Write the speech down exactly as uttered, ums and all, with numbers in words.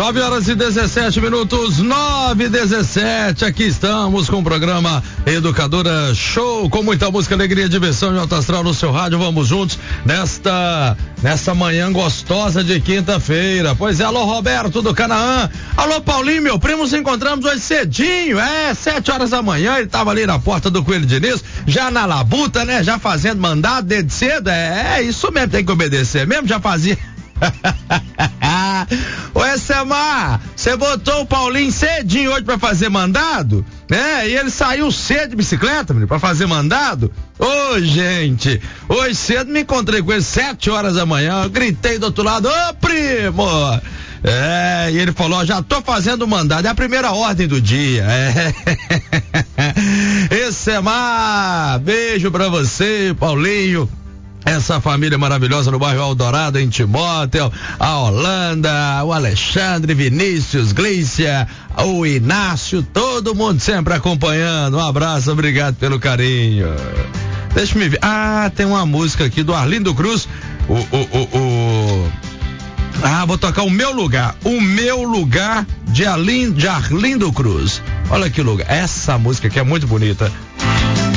nove horas e dezessete minutos, nove e dezessete. Aqui estamos com o programa Educadora Show, com muita música, alegria, diversão e alto astral no seu rádio. Vamos juntos nesta, nesta manhã gostosa de quinta-feira. Pois é, alô Roberto do Canaã. Alô Paulinho, meu primo, nos encontramos hoje cedinho, é, sete horas da manhã. Ele tava ali na porta do Coelho Diniz, já na labuta, né? Já fazendo mandado desde cedo. É, é isso mesmo, tem que obedecer mesmo, já fazia. Ô Semar, você botou o Paulinho cedinho hoje pra fazer mandado, né? E ele saiu cedo de bicicleta, menino, pra fazer mandado. Ô, gente, hoje cedo me encontrei com ele sete horas da manhã, eu gritei do outro lado, ô primo! É, e ele falou, ó, já tô fazendo mandado, é a primeira ordem do dia. É. Esse Semar, beijo pra você, Paulinho. Essa família maravilhosa no bairro Eldorado, em Timóteo, a Holanda, o Alexandre, Vinícius, Glícia, o Inácio, todo mundo sempre acompanhando. Um abraço, obrigado pelo carinho. Deixa me ver. Ah, tem uma música aqui do Arlindo Cruz. O, o, o, o... Ah, vou tocar O Meu Lugar. O Meu Lugar de Arlindo, de Arlindo Cruz. Olha que lugar. Essa música aqui é muito bonita.